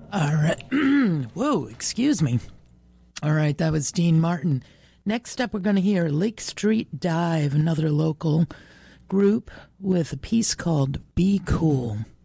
All right. Whoa, excuse me. All right, that was Dean Martin. Next up, we're going to hear Lake Street Dive, another local group with a piece called Be Cool.